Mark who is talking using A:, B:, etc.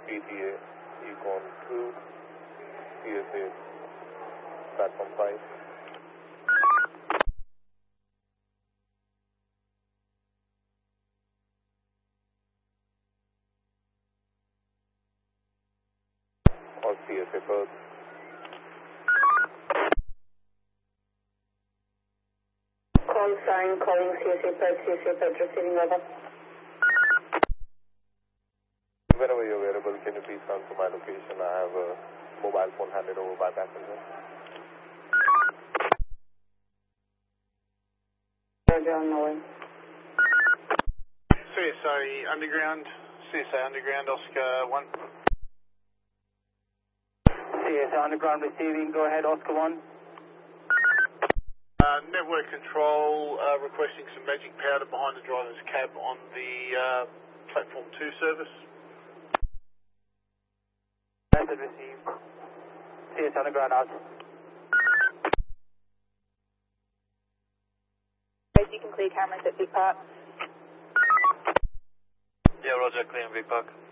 A: PTA, Econ 2, CSA, platform 5. Or CSA Perth.
B: Call sign, calling CSA Perth, receiving over.
A: Whenever you're available, can you please come to my location? I have a mobile phone handed over by passenger.
B: Roger, on the way.
C: CSA Underground, Oscar 1.
D: CSA Underground receiving, go ahead, Oscar 1.
C: Network control, requesting some magic powder behind the driver's cab on the platform 2 service.
D: Message received. CSA Underground out.
B: You can clear cameras at Big Park.
E: Yeah, roger, clear in Big Park.